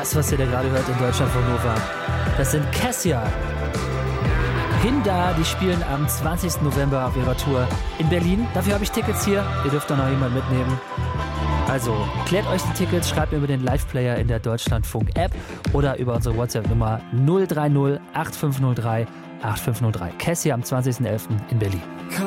Das, was ihr da gerade hört in Deutschland von Nova, das sind Cassia. Hinda, die spielen am 20. November auf ihrer Tour in Berlin. Dafür habe ich Tickets hier. Ihr dürft da noch jemanden mitnehmen. Also, klärt euch die Tickets, schreibt mir über den Live-Player in der Deutschlandfunk-App oder über unsere WhatsApp-Nummer 030 8503 8503. Cassia am 20.11. in Berlin.